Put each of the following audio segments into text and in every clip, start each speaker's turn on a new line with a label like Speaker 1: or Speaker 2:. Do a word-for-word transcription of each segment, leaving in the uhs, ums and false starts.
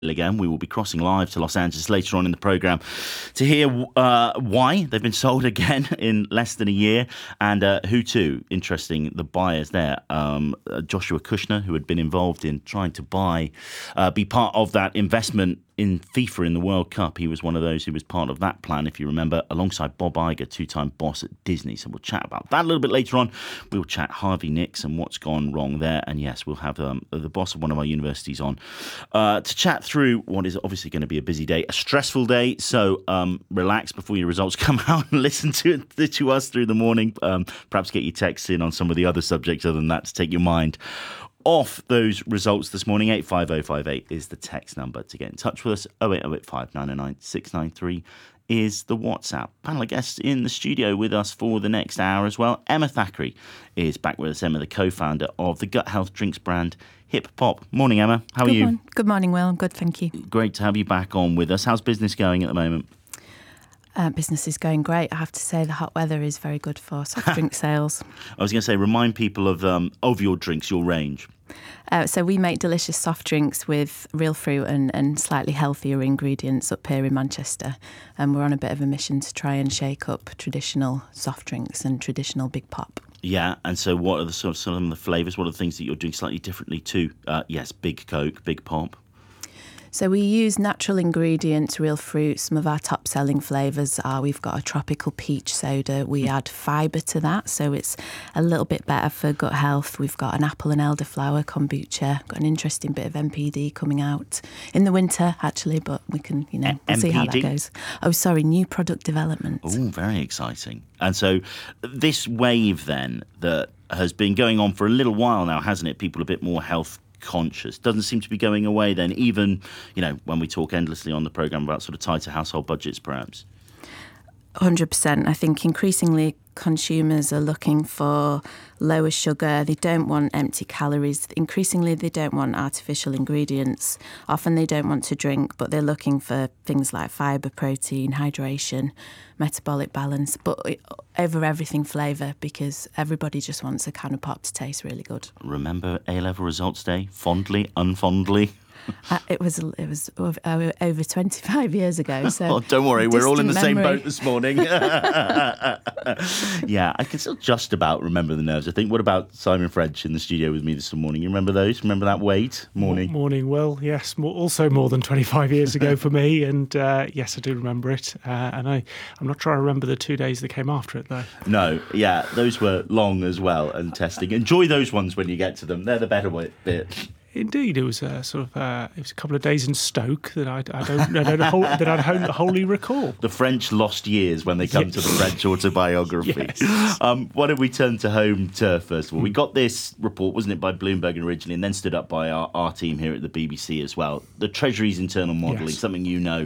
Speaker 1: again. We will be crossing live to Los Angeles later on in the programme to hear uh, why they've been sold again in less than a year, and uh, who to. Interesting, the buyers there. Um, uh, Joshua Kushner, who had been involved in trying to buy, uh, be part of that investment in FIFA in the World Cup. He was one of those who was part of that plan, if you remember, alongside Bob Iger, two-time boss at Disney. So we'll chat about that a little bit later on. We'll chat Harvey Nicks and what's gone wrong there. And yes, we'll have um, the boss of one of our universities on uh, to chat through what is obviously going to be a busy day, a stressful day. So um, relax before your results come out and listen to, to us through the morning. Um, perhaps get your texts in on some of the other subjects other than that to take your mind off those results this morning. Eight five oh five eight is the text number to get in touch with us. oh eight oh eight five nine oh nine six nine three is the WhatsApp. Panel of guests in the studio with us for the next hour as well. Emma Thackeray is back with us. Emma, the co-founder of the gut health drinks brand Hip Pop. Morning, Emma. How
Speaker 2: good
Speaker 1: are you?
Speaker 2: Morning. Good morning, Will. I'm good, thank you.
Speaker 1: Great to have you back on with us. How's business going at the moment?
Speaker 2: Uh, business is going great. I have to say the hot weather is very good for soft drink sales.
Speaker 1: I was going to say, remind people of um, of your drinks, your range.
Speaker 2: Uh, so we make delicious soft drinks with real fruit and, and slightly healthier ingredients up here in Manchester. And we're on a bit of a mission to try and shake up traditional soft drinks and traditional Big Pop.
Speaker 1: Yeah, and so what are the sort of some of the flavours? What are the things that you're doing slightly differently to, uh, yes, Big Coke, Big Pop?
Speaker 2: So we use natural ingredients, real fruit. Some of our top selling flavours are, we've got a tropical peach soda. We add fibre to that, so it's a little bit better for gut health. We've got an apple and elderflower kombucha. Got an interesting bit of M P D coming out in the winter, actually, but we can, you know, we'll see how that goes. Oh, sorry, new product development.
Speaker 1: Oh, very exciting. And so this wave then that has been going on for a little while now, hasn't it? People a bit more health conscious doesn't seem to be going away then, even, you know, when we talk endlessly on the programme about sort of tighter household budgets perhaps.
Speaker 2: one hundred percent. I think increasingly consumers are looking for lower sugar. They don't want empty calories. Increasingly, they don't want artificial ingredients. Often they don't want to drink, but they're looking for things like fibre, protein, hydration, metabolic balance, but over everything flavour, because everybody just wants a can of pop to taste really good.
Speaker 1: Remember A-level results day? Fondly, unfondly?
Speaker 2: Uh, it was it was over twenty-five years ago. So
Speaker 1: oh, don't worry, we're all in the
Speaker 2: memory.
Speaker 1: same boat this morning. Yeah, I can still just about remember the nerves. I think. What about Simon French in the studio with me this morning? You remember those? Remember that wait morning?
Speaker 3: Morning, Will. Yes, more, also more than twenty-five years ago for me, and uh, yes, I do remember it. Uh, and I, I'm not sure I remember the two days that came after it, though.
Speaker 1: No, yeah, those were long as well and testing. Enjoy those ones when you get to them. They're the better bit.
Speaker 3: Indeed, it was a sort of uh, it was a couple of days in Stoke that I, I don't I don't whole, that I'd wholly recall.
Speaker 1: The French lost years when they come yes. to the French autobiography.
Speaker 3: Yes.
Speaker 1: Um, why don't we turn to home turf first of all? We got this report, wasn't it, by Bloomberg originally, and then stood up by our, our team here at the B B C as well. The Treasury's internal modelling, yes. something you know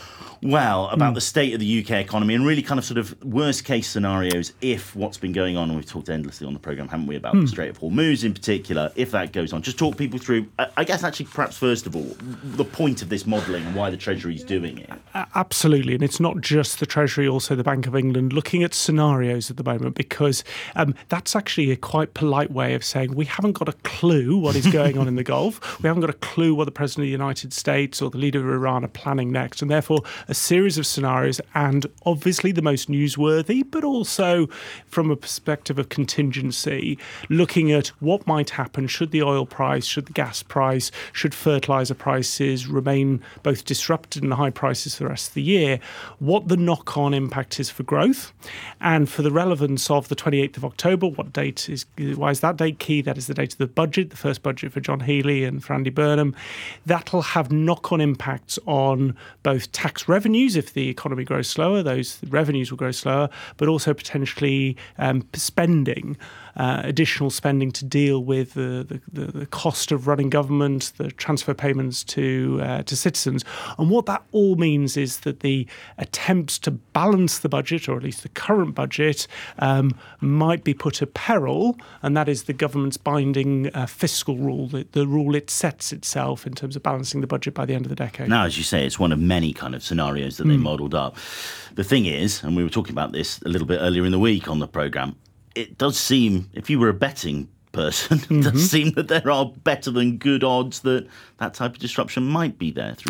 Speaker 1: well about mm. the state of the U K economy and really kind of sort of worst case scenarios if what's been going on, and we've talked endlessly on the programme, haven't we, about mm. the Strait of Hormuz in particular, if that goes on. Just talk people through, I guess actually perhaps first of all, the point of this modelling and why the Treasury's doing it.
Speaker 3: Absolutely, and it's not just the Treasury, also the Bank of England looking at scenarios at the moment, because um, that's actually a quite polite way of saying we haven't got a clue what is going on in the Gulf. We haven't got a clue what the President of the United States or the leader of Iran are planning next, and therefore a series of scenarios, and obviously the most newsworthy, but also from a perspective of contingency, looking at what might happen should the oil price, should the gas price, should fertiliser prices remain both disrupted and high prices for the rest of the year, what the knock-on impact is for growth, and for the relevance of the twenty-eighth of October, what date is, why is that date key? That is the date of the budget, the first budget for John Healey and for Andy Burnham. That'll have knock-on impacts on both tax revenues. If the economy grows slower, those revenues will grow slower, but also potentially um, spending, uh, additional spending to deal with the, the, the cost of running government, the transfer payments to uh, to citizens. And what that all means is that the attempts to balance the budget, or at least the current budget, um, might be put at peril, and that is the government's binding uh, fiscal rule, the, the rule it sets itself in terms of balancing the budget by the end of the decade.
Speaker 1: Now, as you say, it's one of many kind of scenarios that they mm. modelled up. The thing is, and we were talking about this a little bit earlier in the week on the programme, it does seem, if you were a betting person, it mm-hmm. does seem that there are better than good odds that that type of disruption might be there through